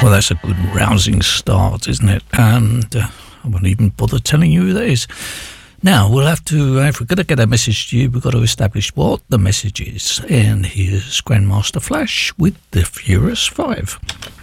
Well, that's a good rousing start, isn't it? And I won't even bother telling you who that is. Now, we'll have to, if we're going to get a message to you, we've got to establish what the message is. And here's Grandmaster Flash with the Furious 5.